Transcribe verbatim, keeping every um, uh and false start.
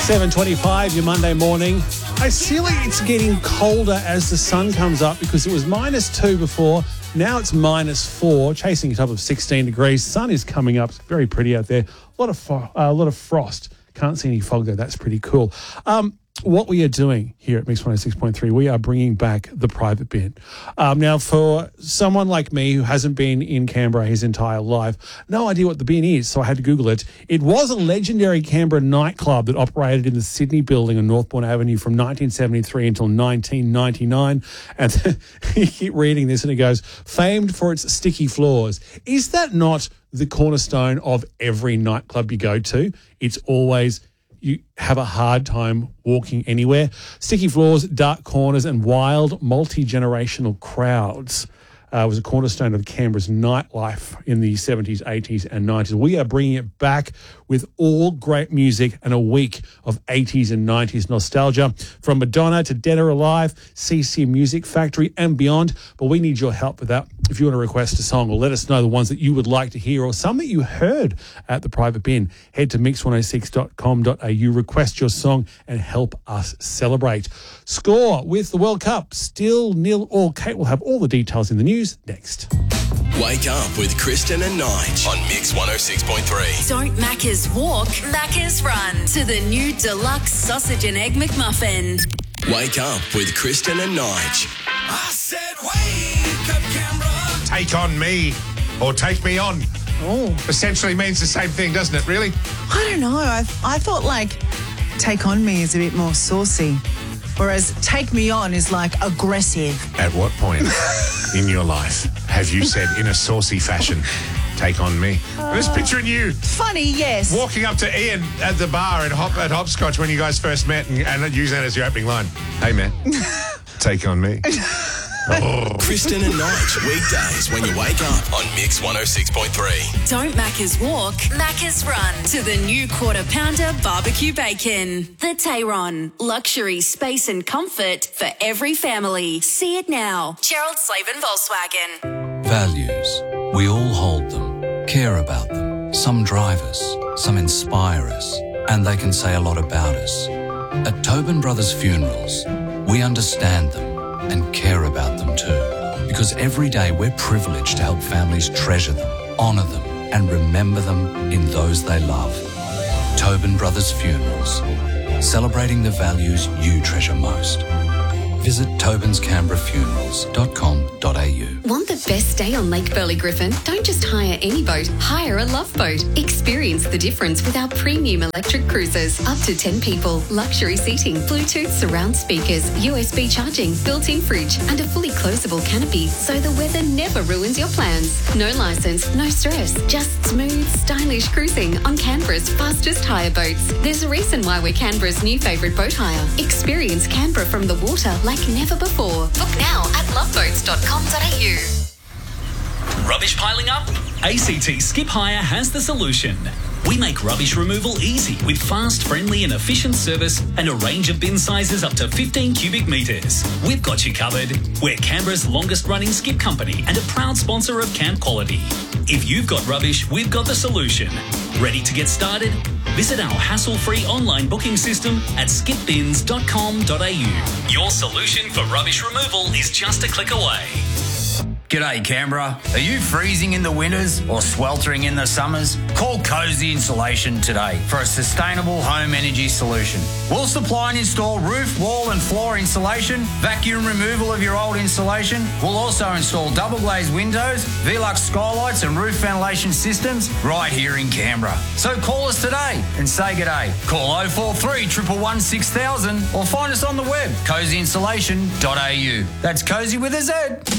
seven twenty-five, your Monday morning. I feel like it's getting colder as the sun comes up because it was minus two before. Now it's minus four, chasing a top of sixteen degrees. Sun is coming up. It's very pretty out there. A lot of fo- uh, a lot of frost. Can't see any fog though. That's pretty cool. Um, what we are doing here at Mix one oh six point three, we are bringing back the private bin. Um, now, for someone like me who hasn't been in Canberra his entire life, no idea what the bin is, so I had to Google it. It was a legendary Canberra nightclub that operated in the Sydney building on Northbourne Avenue from nineteen seventy-three until nineteen ninety-nine. And you keep reading this and it goes, famed for its sticky floors. Is that not the cornerstone of every nightclub you go to? It's always you have a hard time walking anywhere. Sticky floors, dark corners and wild multi-generational crowds uh, was a cornerstone of Canberra's nightlife in the seventies, eighties and nineties. We are bringing it back with all great music and a week of eighties and nineties nostalgia from Madonna to Dead or Alive, C C Music Factory and beyond. But we need your help with that. If you want to request a song or let us know the ones that you would like to hear or some that you heard at the private bin, head to mix one oh six dot com dot a u, request your song and help us celebrate. Score with the World Cup, still nil all. Kate will have all the details in the news next. Wake up with Kristen and Nige on Mix one oh six point three. Don't Macca's walk, Macca's run to the new deluxe sausage and egg McMuffin. Wake up with Kristen and Nige. I said wake up, Canberra. Take on me or take me on. Oh. Essentially means the same thing, doesn't it, really? I don't know. I I thought like take on me is a bit more saucy, whereas take me on is like aggressive. At what point in your life have you said in a saucy fashion, take on me? I'm just picturing you Funny, yes. walking up to Ian at the bar at, Hop, at Hopscotch when you guys first met and, and using that as your opening line. Hey, man, take on me. Oh. Kristen and Nige, weekdays when you wake up on Mix one oh six point three. Don't Macca's walk, Macca's run to the new quarter pounder barbecue bacon. The Tayron, luxury, space and comfort for every family. See it now. Gerald Slavin Volkswagen. Values. We all hold them, care about them. Some drive us, some inspire us, and they can say a lot about us. At Tobin Brothers Funerals, we understand them and care about them too. Because every day we're privileged to help families treasure them, honour them, and remember them in those they love. Tobin Brothers Funerals, celebrating the values you treasure most. Visit tobins canberra funerals dot com dot a u. Want the best day on Lake Burley Griffin? Don't just hire any boat, hire a Love Boat. Experience the difference with our premium electric cruisers. Up to ten people, luxury seating, Bluetooth surround speakers, U S B charging, built-in fridge, and a fully closable canopy so the weather never ruins your plans. No licence, no stress, just smooth, stylish cruising on Canberra's fastest hire boats. There's a reason why we're Canberra's new favourite boat hire. Experience Canberra from the water like never before. Book now at loveboats dot com dot a u. Rubbish piling up? A C T Skip Hire has the solution. We make rubbish removal easy with fast, friendly and efficient service and a range of bin sizes up to fifteen cubic metres. We've got you covered. We're Canberra's longest running skip company and a proud sponsor of Camp Quality. If you've got rubbish, we've got the solution. Ready to get started? Visit our hassle-free online booking system at skip bins dot com dot a u. Your solution for rubbish removal is just a click away. G'day Canberra. Are you freezing in the winters or sweltering in the summers? Call Cozy Insulation today for a sustainable home energy solution. We'll supply and install roof, wall and floor insulation, vacuum removal of your old insulation. We'll also install double glazed windows, Velux skylights and roof ventilation systems right here in Canberra. So call us today and say g'day. Call oh four three, one one one, six thousand or find us on the web, cozy insulation dot a u. That's cozy with a Z.